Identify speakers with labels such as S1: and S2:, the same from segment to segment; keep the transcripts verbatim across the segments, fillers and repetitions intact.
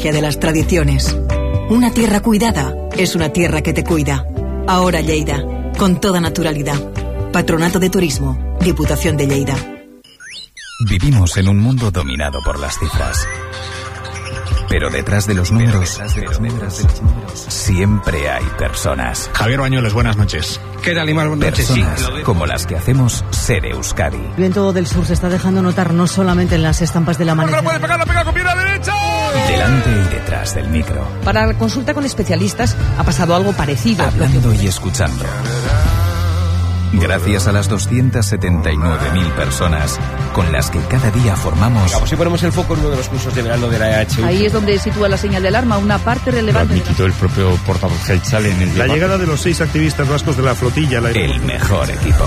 S1: magia de las tradiciones. Una tierra cuidada es una tierra que te cuida. Ahora Lleida, con toda naturalidad. Patronato de Turismo, Diputación de Lleida.
S2: Vivimos en un mundo dominado por las cifras. Pero detrás de los números, detrás de los números, siempre hay personas.
S3: Javier Bañuelos, buenas noches.
S4: ¿Qué tal, Imar? Buenas noches.
S2: Personas sí, como las que hacemos Ser Euskadi.
S5: El viento del sur se está dejando notar no solamente en las estampas del amanecer.
S3: ¡No puede pegar, la pega con pierna derecha!
S2: Delante y detrás del micro.
S5: Para la consulta con especialistas ha pasado algo parecido.
S2: Hablando y escuchando. Gracias a las doscientas setenta y nueve mil personas con las que cada día formamos...
S4: Vamos, si ponemos el foco en uno de los cursos de verano de la E H U.
S5: Ahí es donde sitúa la señal de alarma, una parte relevante...
S3: Lo admitido el propio portavoz Gelchal en el...
S6: La debate. Llegada de los seis activistas vascos de la flotilla... La...
S2: El mejor equipo.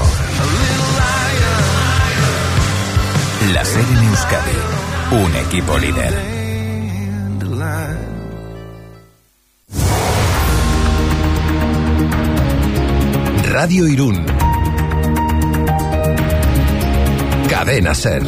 S2: La SER en Euskadi. Un equipo líder.
S7: Radio Irún. Cadena SER.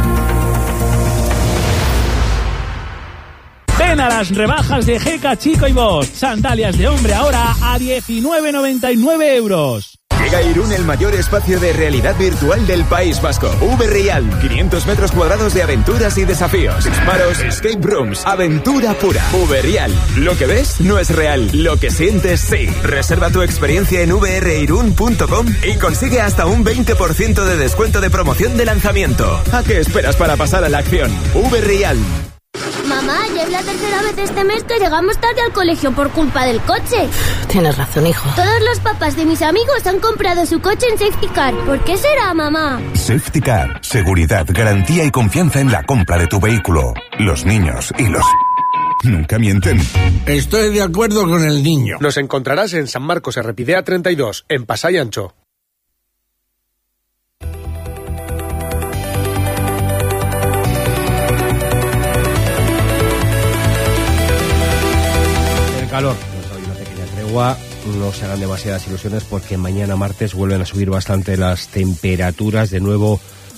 S8: Ven a las rebajas de Jeca Chico y Bosch. Sandalias de hombre ahora a diecinueve noventa y nueve euros.
S9: Llega a Irún el mayor espacio de realidad virtual del País Vasco. V-Real, quinientos metros cuadrados de aventuras y desafíos. Disparos, escape rooms, aventura pura. V-Real, lo que ves no es real, lo que sientes sí. Reserva tu experiencia en v r irún punto com y consigue hasta un veinte por ciento de descuento de promoción de lanzamiento. ¿A qué esperas para pasar a la acción? V-Real.
S10: Mamá, ya es la tercera vez este mes que llegamos tarde al colegio por culpa del coche.
S5: Tienes razón, hijo.
S10: Todos los papás de mis amigos han comprado su coche en Safety Car. ¿Por qué será, mamá?
S7: Safety Car. Seguridad, garantía y confianza en la compra de tu vehículo. Los niños y los... nunca mienten.
S11: Estoy de acuerdo con el niño.
S12: Nos encontrarás en San Marcos Errepidea treinta y dos, en Pasai Ancho.
S4: Calor, nos doy una pequeña tregua, no se hagan demasiadas ilusiones porque mañana martes vuelven a subir bastante las temperaturas, de nuevo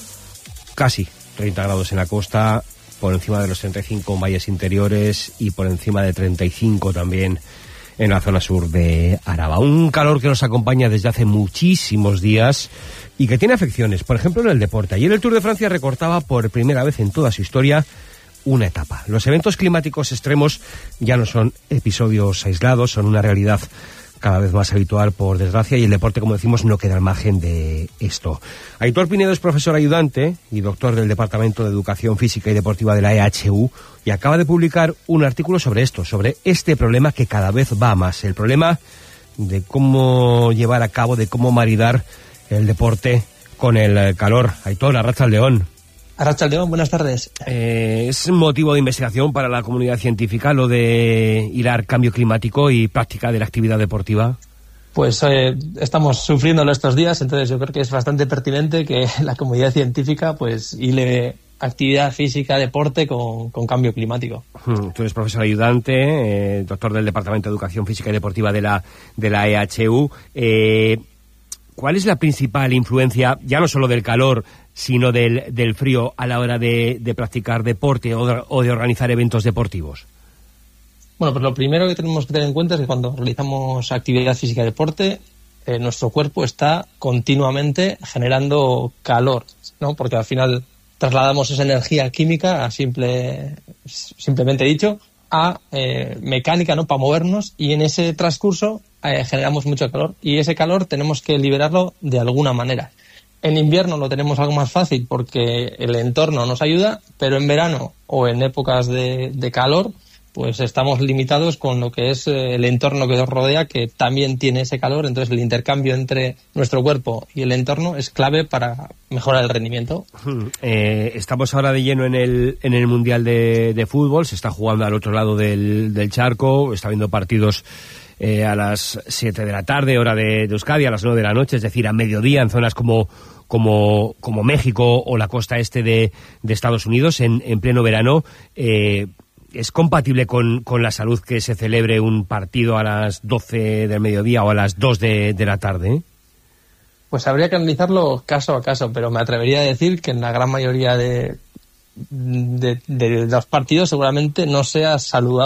S4: casi treinta grados en la costa, por encima de los treinta y cinco en valles interiores y por encima de treinta y cinco también en la zona sur de Araba. Un calor que nos acompaña desde hace muchísimos días y que tiene afecciones, por ejemplo en el deporte. Ayer el Tour de Francia recortaba por primera vez en toda su historia una etapa. Los eventos climáticos extremos ya no son episodios aislados, son una realidad cada vez más habitual, por desgracia, y el deporte, como decimos, no queda al margen de esto. Aitor Pinedo es profesor ayudante y doctor del Departamento de Educación Física y Deportiva de la E H U y acaba de publicar un artículo sobre esto, sobre este problema que cada vez va a más, el problema de cómo llevar a cabo, de cómo maridar el deporte con el calor. Aitor, arratsaldeon.
S13: Arratsaldeon, buenas tardes.
S4: Eh, ¿Es motivo de investigación para la comunidad científica lo de hilar cambio climático y práctica de la actividad deportiva?
S13: Pues eh, estamos sufriéndolo estos días, entonces yo creo que es bastante pertinente que la comunidad científica pues hile actividad física, deporte con, con cambio climático.
S4: Tú eres profesor ayudante, eh, doctor del Departamento de Educación Física y Deportiva de la, de la E H U. Eh, ¿Cuál es la principal influencia, ya no solo del calor, sino del, del frío a la hora de, de practicar deporte o de, o de organizar eventos deportivos?
S13: Bueno, pues lo primero que tenemos que tener en cuenta es que cuando realizamos actividad física y deporte, eh, nuestro cuerpo está continuamente generando calor, ¿no? Porque al final trasladamos esa energía química, a simple, simplemente dicho, a eh, mecánica, ¿no? Para movernos, y en ese transcurso eh, generamos mucho calor, y ese calor tenemos que liberarlo de alguna manera. En invierno lo tenemos algo más fácil porque el entorno nos ayuda, pero en verano o en épocas de, de calor pues estamos limitados con lo que es el entorno que nos rodea, que también tiene ese calor. Entonces el intercambio entre nuestro cuerpo y el entorno es clave para mejorar el rendimiento.
S4: Eh, estamos ahora de lleno en el en el Mundial de, de Fútbol, se está jugando al otro lado del, del charco, está habiendo partidos eh, a las siete de la tarde, hora de, de Euskadi, a las nueve de la noche, es decir, a mediodía, en zonas como como como México o la costa este de, de Estados Unidos, en, en pleno verano. eh, ¿Es compatible con, con la salud que se celebre un partido a las doce del mediodía o a las dos de, de la tarde?
S13: Pues habría que analizarlo caso a caso, pero me atrevería a decir que en la gran mayoría de, de, de los partidos seguramente no sea saludable